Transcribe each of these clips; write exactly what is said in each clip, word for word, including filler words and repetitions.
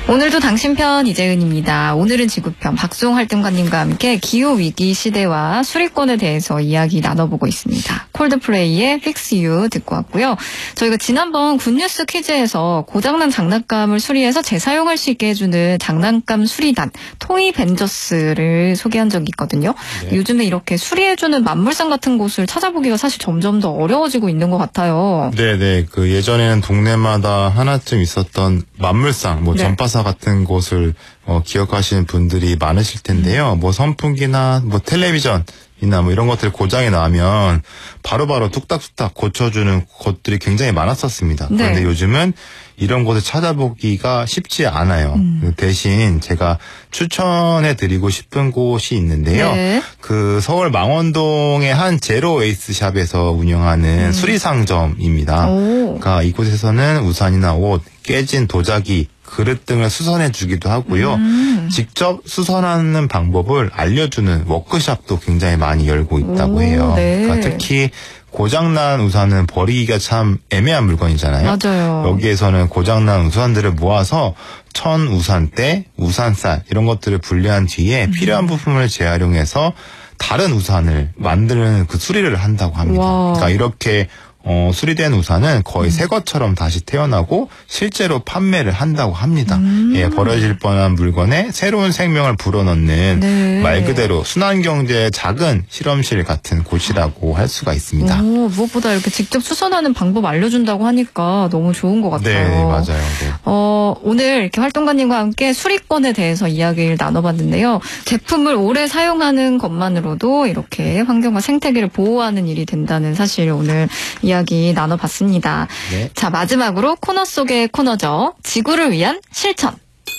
오늘도 당신 편 이재은입니다. 오늘은 지구편 박수홍 활동가님과 함께 기후위기 시대와 수리권에 대해서 이야기 나눠보고 있습니다. 콜드플레이의 Fix You 듣고 왔고요. 저희가 지난번 굿뉴스 퀴즈에서 고장난 장난감을 수리해서 재사용할 수 있게 해주는 장난감 수리단 토이 벤저스를 소개한 적이 있거든요. 네. 요즘에 이렇게 수리해주는 만물상 같은 곳을 찾아보기가 사실 점점 더 어려워지고 있는 것 같아요. 네네. 그 예전에는 동네마다 하나쯤 있었던 만물상, 뭐 네. 전파사 같은 곳을 어, 기억하시는 분들이 많으실 텐데요. 음. 뭐 선풍기나 뭐 텔레비전이나 뭐 이런 것들 고장이 나면 바로바로 뚝딱뚝딱 고쳐주는 곳들이 굉장히 많았었습니다. 네. 그런데 요즘은 이런 곳을 찾아보기가 쉽지 않아요. 음. 대신 제가 추천해드리고 싶은 곳이 있는데요. 네. 그 서울 망원동의 한 제로 웨이스 샵에서 운영하는 음. 수리상점입니다. 오. 그러니까 이곳에서는 우산이나 옷, 깨진 도자기, 그릇 등을 수선해 주기도 하고요. 음. 직접 수선하는 방법을 알려주는 워크숍도 굉장히 많이 열고 있다고 오, 해요. 네. 그러니까 특히 고장난 우산은 버리기가 참 애매한 물건이잖아요. 맞아요. 여기에서는 고장난 우산들을 모아서 천 우산대, 우산쌀 이런 것들을 분리한 뒤에 음. 필요한 부품을 재활용해서 다른 우산을 만드는 그 수리를 한다고 합니다. 와. 그러니까 이렇게 어, 수리된 우산은 거의 음. 새 것처럼 다시 태어나고 실제로 판매를 한다고 합니다. 음. 예, 버려질 뻔한 물건에 새로운 생명을 불어넣는 네. 말 그대로 순환경제의 작은 실험실 같은 곳이라고 할 수가 있습니다. 오, 무엇보다 이렇게 직접 수선하는 방법 알려준다고 하니까 너무 좋은 것 같아요. 네, 맞아요. 네. 어, 오늘 이렇게 활동가님과 함께 수리권에 대해서 이야기를 나눠봤는데요. 제품을 오래 사용하는 것만으로도 이렇게 환경과 생태계를 보호하는 일이 된다는 사실을 오늘 이야기 나눠봤습니다. 네. 자, 마지막으로 코너 속의 코너죠. 지구를 위한 실천.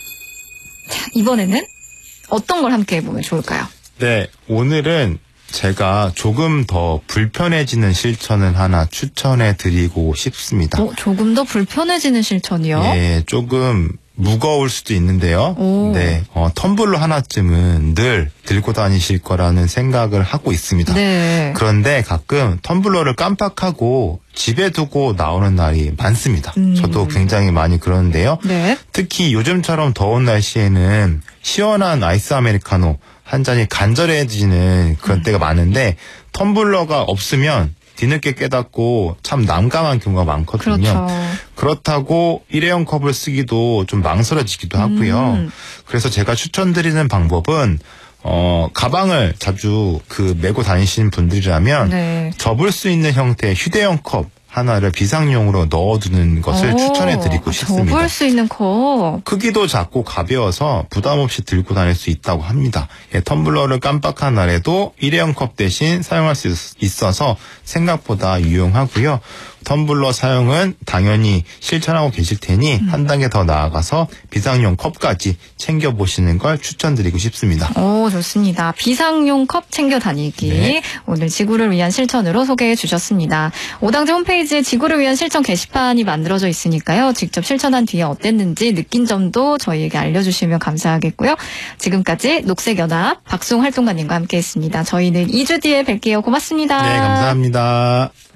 자, 이번에는 어떤 걸 함께 해보면 좋을까요? 네, 오늘은 제가 조금 더 불편해지는 실천을 하나 추천해드리고 싶습니다. 어, 조금 더 불편해지는 실천이요? 네, 조금 무거울 수도 있는데요. 오. 네, 어, 텀블러 하나쯤은 늘 들고 다니실 거라는 생각을 하고 있습니다. 네. 그런데 가끔 텀블러를 깜빡하고 집에 두고 나오는 날이 많습니다. 음. 저도 굉장히 많이 그러는데요. 네. 특히 요즘처럼 더운 날씨에는 시원한 아이스 아메리카노 한 잔이 간절해지는 그런 음. 때가 많은데 텀블러가 없으면 뒤늦게 깨닫고 참 난감한 경우가 많거든요. 그렇죠. 그렇다고 일회용 컵을 쓰기도 좀 망설여지기도 하고요. 음. 그래서 제가 추천드리는 방법은 어, 가방을 자주 그 메고 다니시는 분들이라면 네. 접을 수 있는 형태의 휴대용 컵 하나를 비상용으로 넣어두는 것을 추천해드리고 싶습니다. 접을 수 있는 컵. 크기도 작고 가벼워서 부담 없이 들고 다닐 수 있다고 합니다. 예, 텀블러를 깜빡한 날에도 일회용 컵 대신 사용할 수 있어서 생각보다 유용하고요. 텀블러 사용은 당연히 실천하고 계실 테니 음. 한 단계 더 나아가서 비상용 컵까지 챙겨보시는 걸 추천드리고 싶습니다. 오, 좋습니다. 비상용 컵 챙겨 다니기. 네. 오늘 지구를 위한 실천으로 소개해 주셨습니다. 오당제 홈페이지에 지구를 위한 실천 게시판이 만들어져 있으니까요. 직접 실천한 뒤에 어땠는지 느낀 점도 저희에게 알려주시면 감사하겠고요. 지금까지 녹색연합 박수홍 활동가님과 함께했습니다. 저희는 이 주 뒤에 뵐게요. 고맙습니다. 네, 감사합니다.